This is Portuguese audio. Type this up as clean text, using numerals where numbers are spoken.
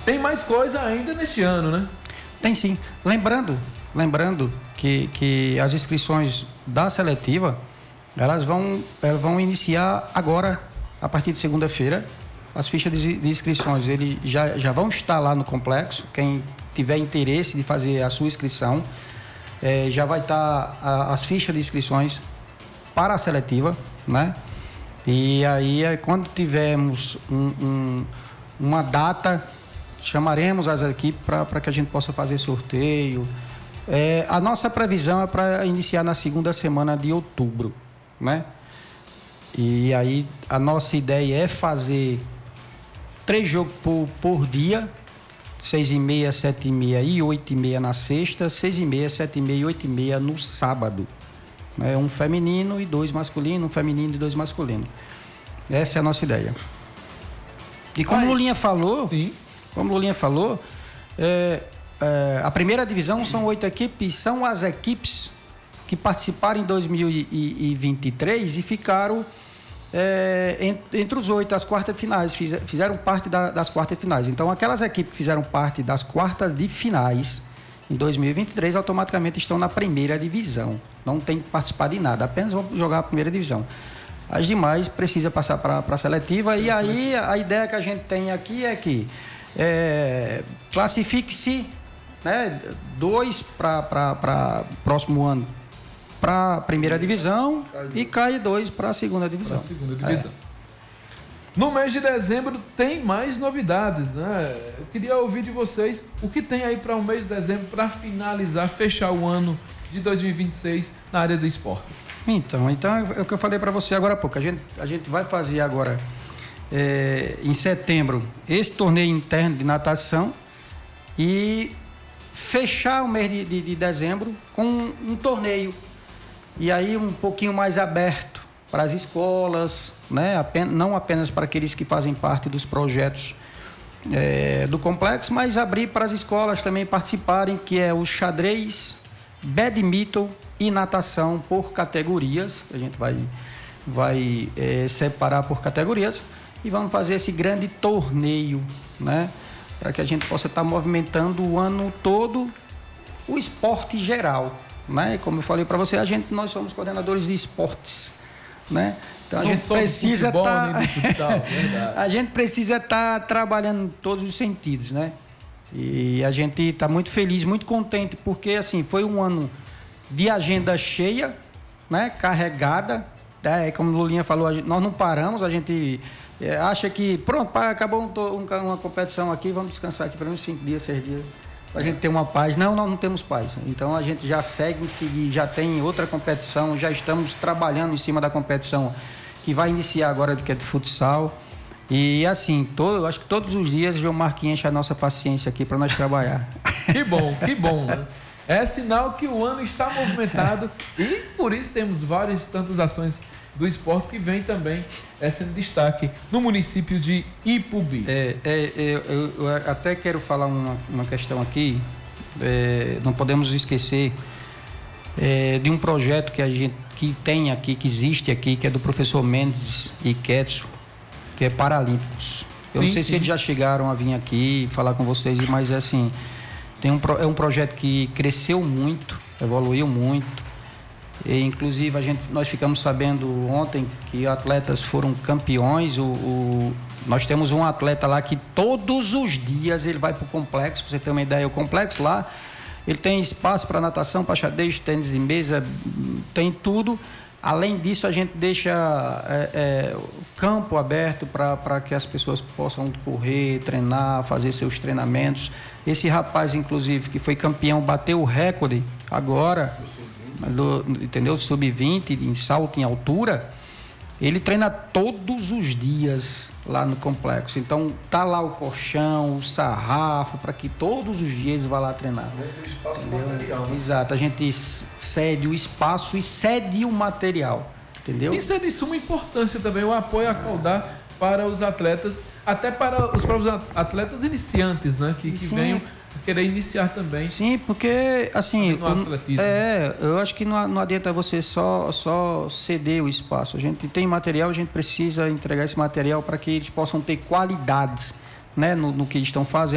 Tem mais coisa ainda neste ano, né? Tem sim. Lembrando que as inscrições da seletiva, elas vão iniciar agora, a partir de segunda-feira. As fichas de inscrições, eles já vão estar lá no complexo. Quem tiver interesse de fazer a sua inscrição, já vai estar as fichas de inscrições para a seletiva, né? E aí, quando tivermos uma data, chamaremos as equipes para que a gente possa fazer sorteio. A nossa previsão é para iniciar na segunda semana de outubro, né? E aí, a nossa ideia é fazer 3 jogos por dia, 6h30, 7h30 e 8h30 na sexta, 6h30, 7h30 e 8h30 no sábado. Um feminino e 2 masculinos, um feminino e 2 masculinos. Essa é a nossa ideia. E como o Lulinha falou, a primeira divisão são 8 equipes, são as equipes que participaram em 2023 e ficaram entre os 8, as quartas finais, fizeram parte das quartas finais. Então, aquelas equipes que fizeram parte das quartas de finais em 2023 automaticamente estão na primeira divisão. Não tem que participar de nada, apenas vão jogar a primeira divisão. As demais precisam passar para a seletiva. E aí a ideia que a gente tem aqui é que classifique-se, né, 2 para próximo ano para a primeira divisão e cai 2 para a segunda divisão. No mês de dezembro tem mais novidades, né? Eu queria ouvir de vocês o que tem aí para o mês de dezembro para finalizar, fechar o ano de 2026 na área do esporte. Então é o que eu falei para você agora há pouco. A gente vai fazer agora, em setembro, esse torneio interno de natação e fechar o mês de dezembro com um torneio. E aí um pouquinho mais aberto para as escolas, né? Não apenas para aqueles que fazem parte dos projetos do complexo, mas abrir para as escolas também participarem, que é o xadrez, badminton e natação por categorias. A gente vai separar por categorias e vamos fazer esse grande torneio, né? Para que a gente possa estar movimentando o ano todo o esporte geral, né? Como eu falei para você, nós somos coordenadores de esportes, né? Então a gente precisa a gente precisa estar trabalhando em todos os sentidos, né? E a gente está muito feliz, muito contente, porque assim foi um ano de agenda cheia, né? Carregada, como o Lulinha falou, nós não paramos, a gente acha que pronto, acabou uma competição aqui, vamos descansar aqui para uns 5 dias, 6 dias. A gente ter uma paz. Não, nós não temos paz. Então a gente já segue em seguir, já tem outra competição, já estamos trabalhando em cima da competição que vai iniciar agora, que é de futsal. E assim, eu acho que todos os dias o João Marquinhos enche a nossa paciência aqui para nós trabalhar. Que bom, né? É sinal que o ano está movimentado e por isso temos várias tantas ações do esporte que vem também sendo destaque no município de Ipubi. Eu até quero falar uma questão aqui, não podemos esquecer de um projeto que tem aqui, que existe aqui, que é do professor Mendes e Ketso, que é Paralímpicos. Eu não sei se eles já chegaram a vir aqui falar com vocês, mas assim, é um projeto que cresceu muito, evoluiu muito. E, inclusive nós ficamos sabendo ontem que atletas foram campeões. Nós temos um atleta lá que todos os dias ele vai para o complexo, para você ter uma ideia, o complexo lá ele tem espaço para natação, para xadrez, tênis de mesa, tem tudo. Além disso, a gente deixa o campo aberto para que as pessoas possam correr, treinar, fazer seus treinamentos. Esse rapaz, inclusive, que foi campeão, bateu o recorde agora, entendeu? Sub-20, em salto em altura, ele treina todos os dias lá no complexo. Então, tá lá o colchão, o sarrafo, para que todos os dias vá lá treinar. O espaço material. Né? Exato, a gente cede o espaço e cede o material, entendeu? Isso é de suma importância também, o apoio a caudar para os atletas, até para os próprios atletas iniciantes, né? Que venham querer iniciar também. Sim, porque assim, no atletismo. Eu acho que não adianta você só ceder o espaço. A gente tem material, a gente precisa entregar esse material para que eles possam ter qualidades, né, no que estão fazendo.